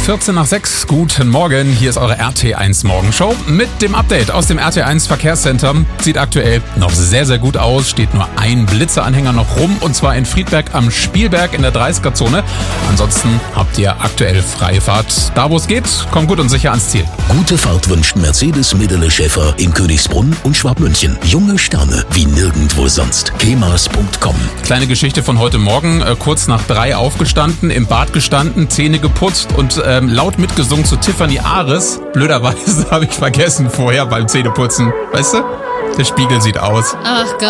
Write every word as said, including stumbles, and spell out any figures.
vierzehn nach sechs, guten Morgen. Hier ist eure R T eins Morgenshow mit dem Update aus dem R T eins Verkehrscenter. Sieht aktuell noch sehr, sehr gut aus. Steht nur ein Blitzeranhänger noch rum und zwar in Friedberg am Spielberg in der dreißiger-Zone. Ansonsten habt ihr aktuell freie Fahrt. Da, wo es geht, kommt gut und sicher ans Ziel. Gute Fahrt wünscht Mercedes Midele Schäfer in Königsbrunn und Schwabmünchen. Junge Sterne wie nirgendwo sonst. kemas punkt com. Kleine Geschichte von heute Morgen. Äh, kurz nach drei aufgestanden, im Bad gestanden, Zähne geputzt und ähm, laut mitgesungen zu Tiffany Ares. Blöderweise habe ich vergessen vorher beim Zähneputzen. Weißt du? Der Spiegel sieht aus. Ach Gott.